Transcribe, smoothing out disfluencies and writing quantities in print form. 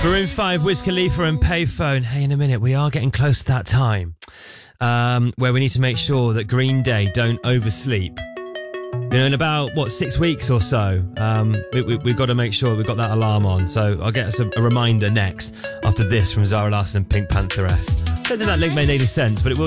Maroon 5, Wiz Khalifa and Payphone. Hey, in a minute, we are getting close to that time where we need to make sure that Green Day don't oversleep. You know, in about, 6 weeks or so, we've got to make sure we've got that alarm on. So I'll get us a reminder next after this from Zara Larsson and Pink Pantheress. I don't think that link made any sense, but it will